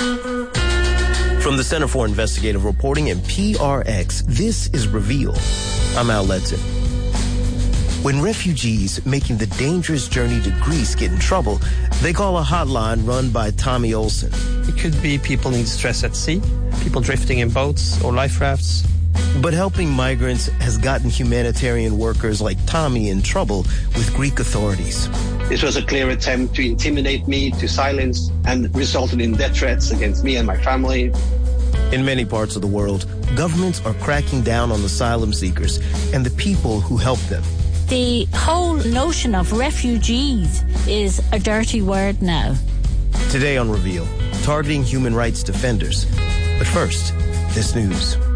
From the Center for Investigative Reporting and PRX, this is Reveal. I'm Al Letson. When refugees making the dangerous journey to Greece get in trouble, they call a hotline run by Tommy Olson. It could be people in distress at sea, people drifting in boats or life rafts. But helping migrants has gotten humanitarian workers like Tommy in trouble with Greek authorities. This was a clear attempt to intimidate me, to silence, and resulted in death threats against me and my family. In many parts of the world, governments are cracking down on asylum seekers and the people who help them. The whole notion of refugees is a dirty word now. Today on Reveal, targeting human rights defenders. But first, this news.